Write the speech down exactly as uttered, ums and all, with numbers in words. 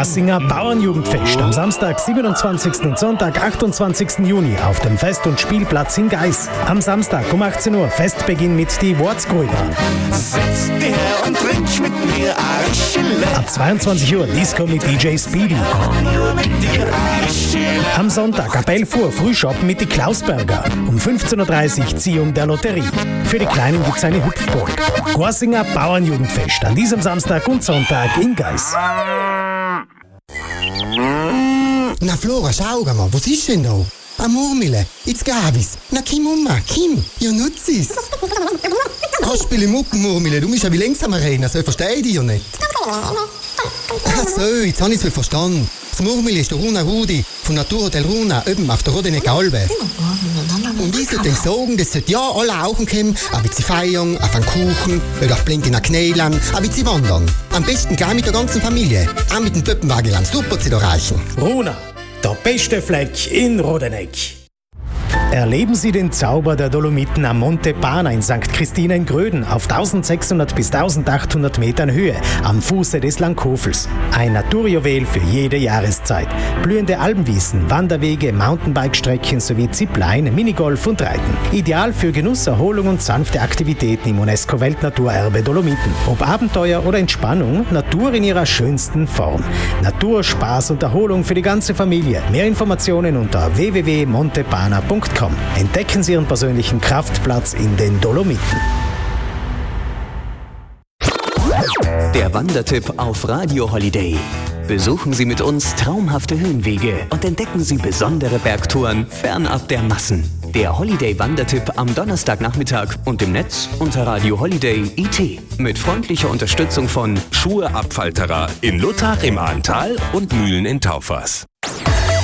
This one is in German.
Goassinger Bauernjugendfest am Samstag, siebenundzwanzigsten und Sonntag, achtundzwanzigsten Juni auf dem Fest- und Spielplatz in Geis. Am Samstag um achtzehn Uhr Festbeginn mit die Wortsgrüber. Setz dich her und trink mit mir Arschele. Ab zweiundzwanzig Uhr Disco mit D J Speedy. Nur mit dir Arschele. Am Sonntag ab elf Uhr Frühschoppen mit die Klausberger. Um fünfzehn Uhr dreißig Ziehung der Lotterie. Für die Kleinen gibt's eine Hüpfburg. Goassinger Bauernjugendfest an diesem Samstag und Sonntag in Geis. Na Flora, schau mal, was ist denn da? Ein Murmel, jetzt gab es. Na Kim, Mama, Kim, ja nutz es. Kannst du Mucken, Murmel, du musst ja wie langsam reden, so verstehe ich dich ja nicht. Ach so, jetzt habe ich es verstanden. Das Murmel ist der Runa Rudi von Naturhotel Runa, oben auf der Rodenecker Albe. Und ich sollte sagen, das sollte ja alle rauchen kommen, ein bisschen feiern, auf einen Kuchen oder auf blinkenden Knälen, ein bisschen wandern. Am besten gleich mit der ganzen Familie, auch mit dem Pöppenwagen lang, super zu erreichen. Runa, der beste Fleck in Rodeneck. Erleben Sie den Zauber der Dolomiten am Monte Pana in Sankt Christina in Gröden auf eintausendsechshundert bis eintausendachthundert Metern Höhe am Fuße des Langkofels. Ein Naturjuwel für jede Jahreszeit. Blühende Alpenwiesen, Wanderwege, Mountainbike-Strecken sowie Zipline, Minigolf und Reiten. Ideal für Genuss, Erholung und sanfte Aktivitäten im UNESCO-Weltnaturerbe Dolomiten. Ob Abenteuer oder Entspannung, Natur in ihrer schönsten Form. Natur, Spaß und Erholung für die ganze Familie. Mehr Informationen unter w w w punkt montepana punkt com. Entdecken Sie Ihren persönlichen Kraftplatz in den Dolomiten. Der Wandertipp auf Radio Holiday. Besuchen Sie mit uns traumhafte Höhenwege und entdecken Sie besondere Bergtouren fernab der Massen. Der Holiday-Wandertipp am Donnerstagnachmittag und im Netz unter Radio Holiday punkt I T. Mit freundlicher Unterstützung von Schuhe Abfalterer in Luttach im Ahrntal und Mühlen in Taufers.